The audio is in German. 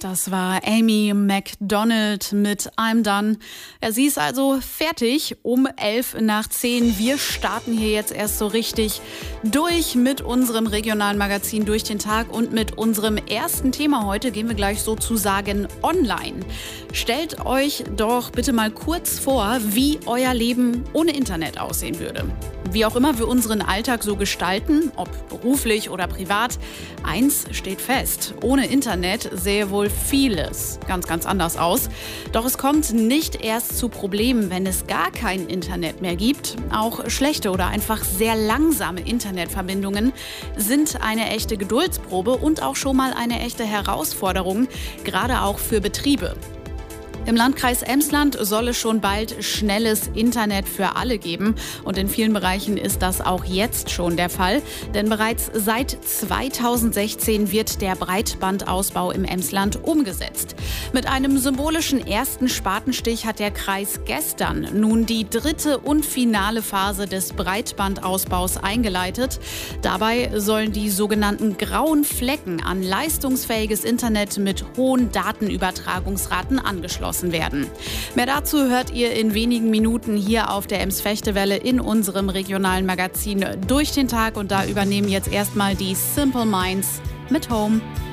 Das war Amy Macdonald mit I'm Done. Ja, sie ist also fertig um 11:10. Wir starten hier jetzt erst so richtig durch mit unserem regionalen Magazin Durch den Tag und mit unserem ersten Thema heute gehen wir gleich sozusagen online. Stellt euch doch bitte mal kurz vor, wie euer Leben ohne Internet aussehen würde. Wie auch immer wir unseren Alltag so gestalten, ob beruflich oder privat, eins steht fest: Ohne Internet sähe wohl vieles ganz, ganz anders aus. Doch es kommt nicht erst zu Problemen, wenn es gar kein Internet mehr gibt. Auch schlechte oder einfach sehr langsame Internetverbindungen sind eine echte Geduldsprobe und auch schon mal eine echte Herausforderung, gerade auch für Betriebe. Im Landkreis Emsland soll es schon bald schnelles Internet für alle geben. Und in vielen Bereichen ist das auch jetzt schon der Fall. Denn bereits seit 2016 wird der Breitbandausbau im Emsland umgesetzt. Mit einem symbolischen ersten Spatenstich hat der Kreis gestern nun die dritte und finale Phase des Breitbandausbaus eingeleitet. Dabei sollen die sogenannten grauen Flecken an leistungsfähiges Internet mit hohen Datenübertragungsraten angeschlossen werden. Mehr dazu hört ihr in wenigen Minuten hier auf der Ems-Fechte-Welle in unserem regionalen Magazin Durch den Tag. Und da übernehmen jetzt erstmal die Simple Minds mit Home.